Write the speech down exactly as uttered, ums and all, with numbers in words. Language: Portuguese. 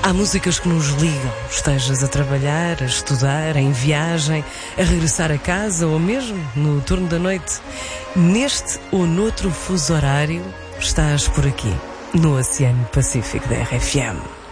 Há músicas que nos ligam, estejas a trabalhar, a estudar, em viagem, a regressar a casa ou mesmo no turno da noite. Neste ou noutro fuso horário, estás por aqui, no Oceano Pacífico da R F M.